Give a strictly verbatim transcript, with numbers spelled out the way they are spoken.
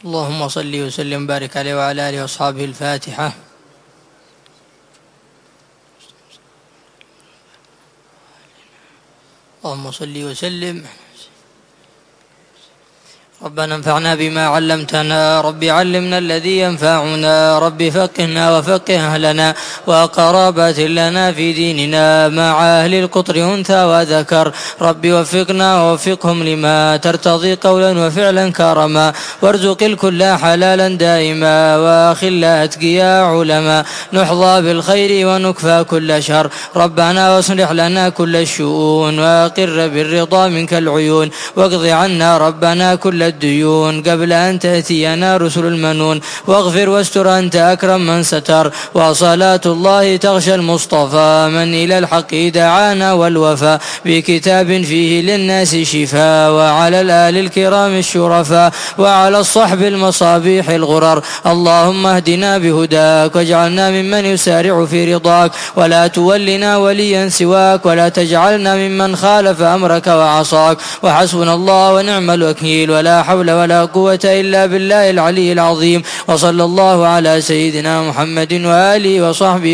اللهم صل وسلم وبارك عليه وعلى آله وأصحابه. الفاتحة. اللهم صل وسلم. ربنا انفعنا بما علمتنا، رب علمنا الذي ينفعنا، رب فقهنا وفقه أهلنا وقرابات لنا في ديننا مع أهل القطر أنثى وذكر، رب وفقنا ووفقهم لما ترتضي قولا وفعلا كرما، وارزق الكل حلالا دائما وأخلا أتقيا علما، نحظى بالخير ونكفى كل شر، ربنا واصلح لنا كل الشؤون وأقر بالرضا منك العيون، واقض عنا ربنا كل الديون قبل أن تأتينا رسل المنون، واغفر واستر أنت أكرم من ستر، وصلاة الله تغشى المصطفى من إلى الحق دعانا والوفا، بكتاب فيه للناس شفاء، وعلى الآل الكرام الشرفاء، وعلى الصحب المصابيح الغرر. اللهم اهدنا بهداك واجعلنا ممن يسارع في رضاك، ولا تولنا وليا سواك، ولا تجعلنا ممن خالف أمرك وعصاك، وحسبنا الله ونعم الوكيل، ولا حول ولا قوة إلا بالله العلي العظيم. وصلى الله على سيدنا محمد وآله وصحبه